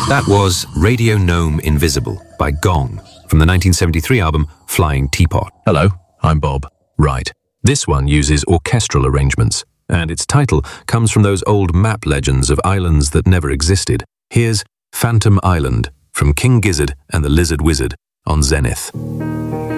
That was Radio Gnome Invisible by Gong from the 1973 album Flying Teapot. Hello, I'm Bob. Right. This one uses orchestral arrangements, and its title comes from those old map legends of islands that never existed. Here's Phantom Island from King Gizzard and the Lizard Wizard on Zenith.